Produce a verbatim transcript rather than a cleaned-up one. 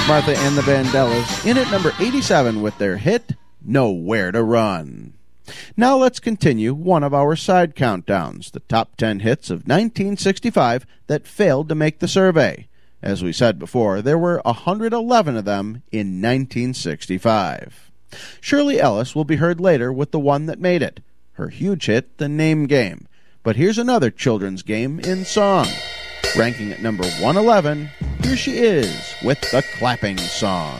Martha and the Vandellas in at number eighty-seven with their hit, Nowhere to Run. Now let's continue one of our side countdowns, the top ten hits of nineteen sixty-five that failed to make the survey. As we said before, there were one hundred eleven of them in nineteen sixty-five. Shirley Ellis will be heard later with the one that made it, her huge hit, The Name Game. But here's another children's game in song. Ranking at number one eleven, here she is with the Clapping Song.